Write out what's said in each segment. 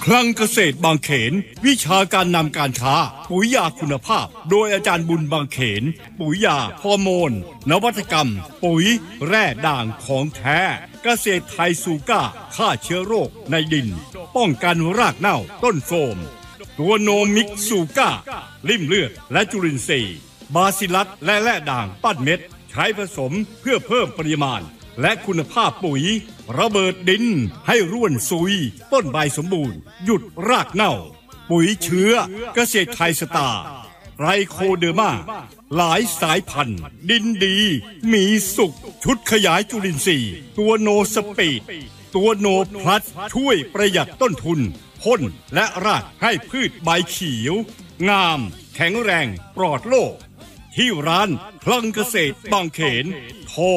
คลังเกษตรบางเขนวิชาการนำการค้าปุ๋ยยาคุณภาพโดยอาจารย์บุญบางเขนปุ๋ยยาฮอร์โมนนวัตกรรมปุ๋ยแร่ด่างของแท้เกษตรไทยซูก้าฆ่าเชื้อโรคในดินป้องกันรากเน่าต้นโทรมตัวโนมิกซูก้าลิ่มเลือดและจุลินทรีย์บาซิลัสและแร่ด่างปั้นเม็ดใช้ผสมเพื่อเพิ่มปริมาณและคุณภาพปุ๋ยระเบิดดินให้ร่วนซุยต้นใบสมบูรณ์หยุดรากเน่าปุ๋ยเชื้อเกษตรไทยสตาร์ไรโคเดอร์มาหลายสายพันธุ์ดินดีมีสุขชุดขยายจุลินทรีย์ตัวโนสปีดตัวโนพลัสช่วยประหยัดต้นทุนพ่นและรากให้พืชใบเขียวงามแข็งแรงปลอดโรคที่ร้านคลังเกษตรบางเขนโทร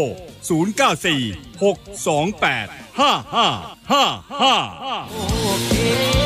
0946285555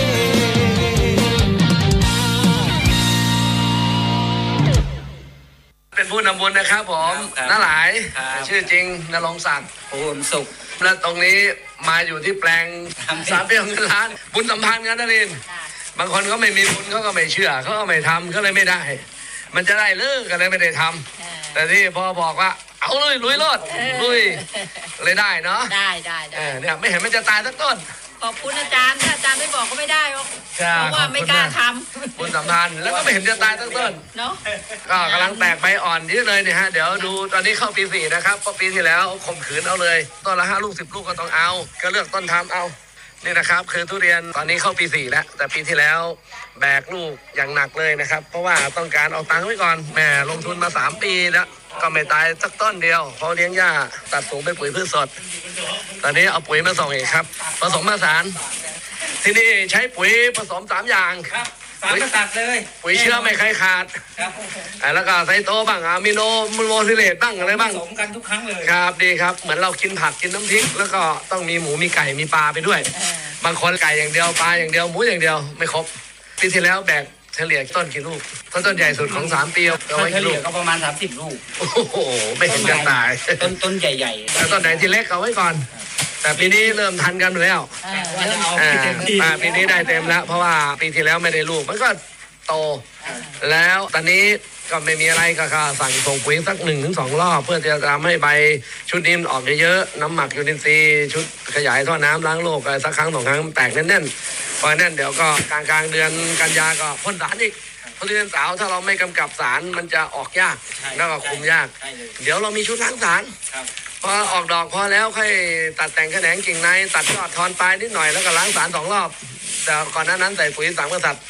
เป็นผู้นำบุญนะครับผมน้าหลายชื่อจริงณรงค์ศักดิ์ภูมิสุขและตรงนี้มาอยู่ที่แปลงสามเปียงเงินล้านบุญสัมพันธ์กันนะลินบางคนเขาไม่มีบุญเขาก็ไม่เชื่อเขาก็ไม่ทำก็เลยไม่ได้มันจะได้เลิกกันเลยไม่ได้ทำแต่ที่พอบอกว่าเอาเลยลุยรอดลุยเลยได้เนาะได้เนี่ยไม่เห็นมันจะตายสักต้นขอบคุณอาจารย์ถ้าอาจารย์ไม่บอกก็ไม่ได้หรอกเพราะว่าไม่กล้าทำบุญสัมพันธ์แล้วก็ไม่เห็นจะตายสักต้นเนาะก็กำลังแตกใบอ่อนเยอะเลยเนี่ยฮะเดี๋ยวดูตอนนี้เข้าปี4นะครับเพราะปีที่แล้วข่มขืนเอาเลยต้นละ5 ลูก 10 ลูกก็ต้องเอาก็เลือกต้นทำเอานี่นะครับคือทุเรียนตอนนี้เข้าปี4แล้วแต่ปีที่แล้วแบกลูกอย่างหนักเลยนะครับเพราะว่าต้องการเอาตังค์ไว้ก่อนแม่ลงทุนมา3 ปีแล้วก็ไม่ตายสักต้นเดียวเพราะเลี้ยงหญ้าตัดสูงเป็นปุ๋ยพืชสดตอนนี้เอาปุ๋ยมาส่งอีกครับผสมผสานที่นี่ใช้ปุ๋ยผสม3 อย่างครับ3 กษัตริย์เลยปุ๋ยเชื้อไม่เคยขาดแล้วก็ไซโตบ้างอะมิโนโมซิเลตบ้างอะไรบ้างผสมกันทุกครั้งเลยครับดีครับเหมือนเรากินผักกินน้ำพริกแล้วก็ต้องมีหมูมีไก่มีปลาไปด้วยบางคนไก่อย่างเดียวปลาอย่างเดียวหมูอย่างเดียวไม่ครบปีที่แล้วแบกเฉลี่ยต้นกี่ลูกต้นใหญ่สุดของ3 ปีเฉลี่ยก็ประมาณ30 ลูกโอ้โหไม่เห็นจะตายต้นใหญ่ๆแล้วต้นไหนที่เล็กเอาไว้ก่อนแต่ปีนี้เริ่มทันกันแล้วปีนี้ได้เต็มแล้วเพราะว่าปีที่แล้วไม่ได้ลูกมันก็โตแล้วตอนนี้ก็ไม่มีอะไรก็สั่งส่งปุ๋ยสัก1-2 รอบเพื่อจะทำให้ใบชุดนี้ออกเยอะๆน้ำหมักยูนินซีย์ชุดขยายท่อน้ำล้างโรคสักครั้ง2 ครั้งแตกแน่นๆพอแน่นเดี๋ยวก็กลางเดือนกันยาก็พ่นสารอีกเพราะทุเรียนสาวถ้าเราไม่กำกับสารมันจะออกยากแล้วก็คุมยากเดี๋ยวเรามีชุดล้างสารพอออกดอกพอแล้วค่อยตัดแต่งแขนงกิ่งในตัดยอดทอนปลายนิดหน่อยแล้วก็ล้างสาร2 รอบแต่ก่อนหน้านั้นใส่ปุ๋ย3 กษัตริย์